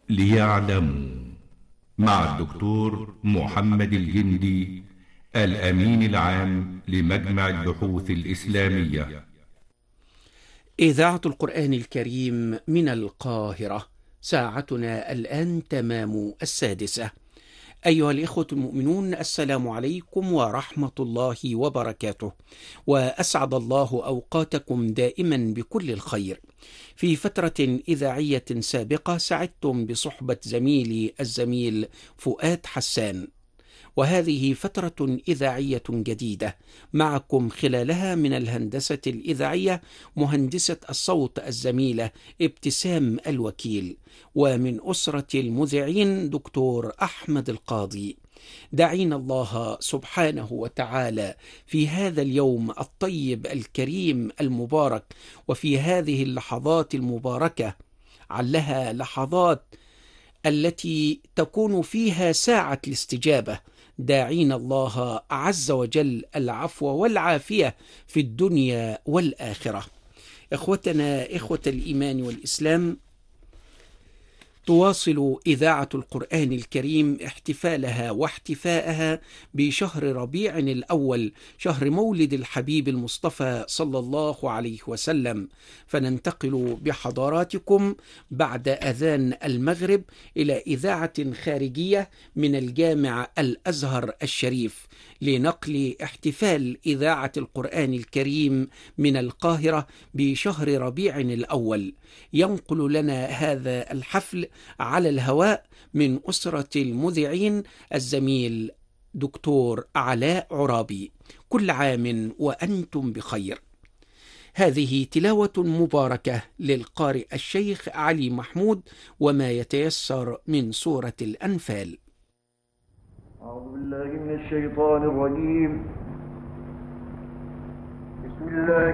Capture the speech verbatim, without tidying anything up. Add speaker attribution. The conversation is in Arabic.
Speaker 1: ليعلموا، مع الدكتور محمد الجندي، الأمين العام لمجمع البحوث الإسلامية.
Speaker 2: إذاعة القرآن الكريم من القاهرة، ساعتنا الآن تمام السادسة. أيها الإخوة المؤمنون، السلام عليكم ورحمة الله وبركاته، وأسعد الله أوقاتكم دائما بكل الخير. في فترة إذاعية سابقة سعدتم بصحبة زميلي الزميل فؤاد حسان، وهذه فترة إذاعية جديدة معكم خلالها من الهندسة الإذاعية مهندسة الصوت الزميلة ابتسام الوكيل، ومن أسرة المذيعين دكتور أحمد القاضي. دعينا الله سبحانه وتعالى في هذا اليوم الطيب الكريم المبارك، وفي هذه اللحظات المباركة، علها لحظات التي تكون فيها ساعة الاستجابة، داعين الله عز وجل العفو والعافية في الدنيا والآخرة. إخوتنا إخوة الإيمان والإسلام، تواصل إذاعة القرآن الكريم احتفالها واحتفاءها بشهر ربيع الأول، شهر مولد الحبيب المصطفى صلى الله عليه وسلم. فننتقل بحضراتكم بعد أذان المغرب إلى إذاعة خارجية من الجامع الأزهر الشريف لنقل احتفال إذاعة القرآن الكريم من القاهرة بشهر ربيع الأول. ينقل لنا هذا الحفل على الهواء من أسرة المذيعين الزميل دكتور علاء عرابي. كل عام وأنتم بخير. هذه تلاوة مباركة للقارئ الشيخ علي محمود، وما يتيسر من سورة الأنفال.
Speaker 3: أعوذ بالله من الشيطان الرجيم. بسم الله